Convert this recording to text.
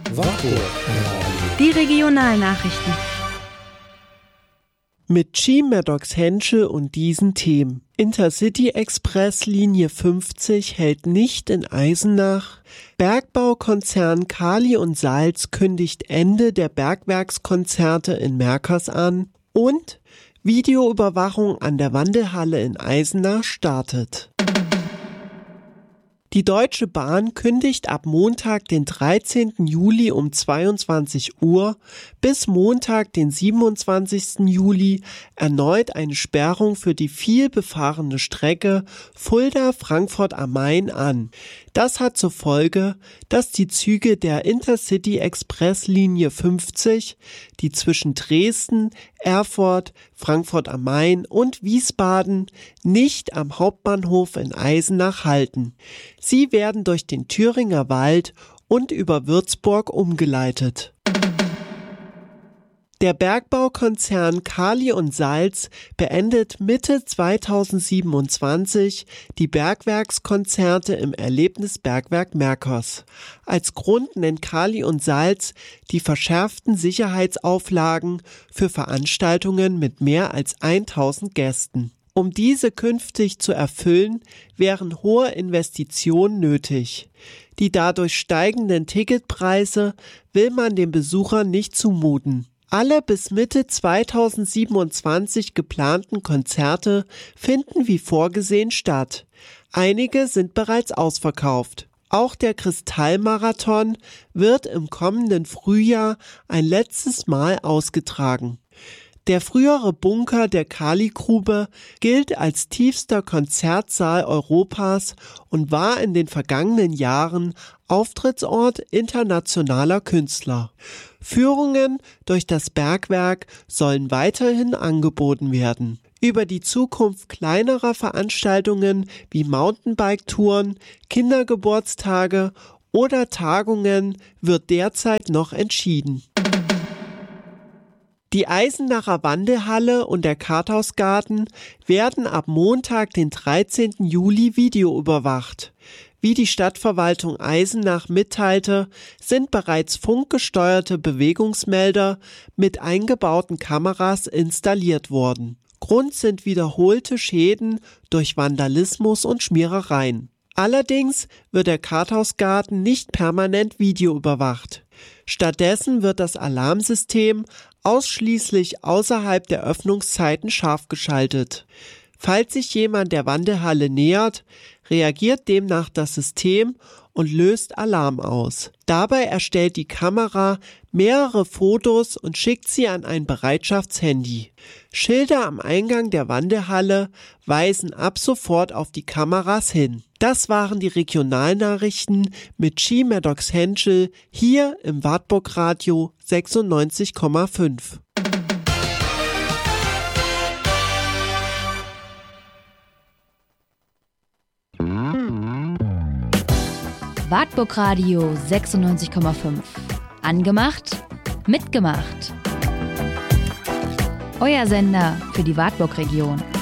Wartburg. Die Regionalnachrichten. Mit Maddox-Henschel und diesen Themen. Intercity Express Linie 50 hält nicht in Eisenach. Bergbaukonzern Kali und Salz kündigt Ende der Bergwerkskonzerte in Merkers an. Und Videoüberwachung an der Wandelhalle in Eisenach startet. Die Deutsche Bahn kündigt ab Montag, den 13. Juli um 22 Uhr bis Montag, den 27. Juli erneut eine Sperrung für die viel befahrene Strecke Fulda-Frankfurt am Main an. Das hat zur Folge, dass die Züge der Intercity Express Linie 50, die zwischen Dresden, Erfurt, Frankfurt am Main und Wiesbaden nicht am Hauptbahnhof in Eisenach halten. Sie werden durch den Thüringer Wald und über Würzburg umgeleitet. Der Bergbaukonzern Kali und Salz beendet Mitte 2027 die Bergwerkskonzerte im Erlebnisbergwerk Merkers. Als Grund nennt Kali und Salz die verschärften Sicherheitsauflagen für Veranstaltungen mit mehr als 1000 Gästen. Um diese künftig zu erfüllen, wären hohe Investitionen nötig. Die dadurch steigenden Ticketpreise will man den Besuchern nicht zumuten. Alle bis Mitte 2027 geplanten Konzerte finden wie vorgesehen statt. Einige sind bereits ausverkauft. Auch der Kristallmarathon wird im kommenden Frühjahr ein letztes Mal ausgetragen. Der frühere Bunker der Kali-Grube gilt als tiefster Konzertsaal Europas und war in den vergangenen Jahren Auftrittsort internationaler Künstler. Führungen durch das Bergwerk sollen weiterhin angeboten werden. Über die Zukunft kleinerer Veranstaltungen wie Mountainbike-Touren, Kindergeburtstage oder Tagungen wird derzeit noch entschieden. Die Eisenacher Wandelhalle und der Karthausgarten werden ab Montag, den 13. Juli, videoüberwacht. Wie die Stadtverwaltung Eisenach mitteilte, sind bereits funkgesteuerte Bewegungsmelder mit eingebauten Kameras installiert worden. Grund sind wiederholte Schäden durch Vandalismus und Schmierereien. Allerdings wird der Karthausgarten nicht permanent videoüberwacht. Stattdessen wird das Alarmsystem ausschließlich außerhalb der Öffnungszeiten scharf geschaltet. Falls sich jemand der Wandelhalle nähert, reagiert demnach das System und löst Alarm aus. Dabei erstellt die Kamera mehrere Fotos und schickt sie an ein Bereitschaftshandy. Schilder am Eingang der Wandelhalle weisen ab sofort auf die Kameras hin. Das waren die Regionalnachrichten mit Maddox-Henschel hier im Wartburg Radio 96,5. Wartburg Radio 96,5. Angemacht, mitgemacht. Euer Sender für die Wartburg-Region.